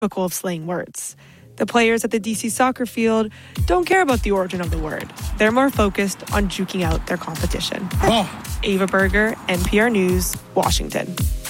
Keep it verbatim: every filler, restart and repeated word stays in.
typical of slang words. The players at the D C soccer field don't care about the origin of the word. They're more focused on juking out their competition. Oh. Ava Berger, N P R News, Washington.